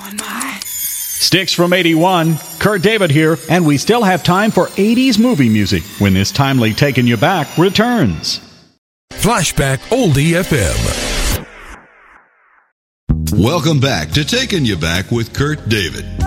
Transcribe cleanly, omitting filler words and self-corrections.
Sticks from 81, Kurt David here, and we still have time for 80s movie music when this timely Taking You Back returns. Flashback Oldie FM. Welcome back to Taking You Back with Kurt David.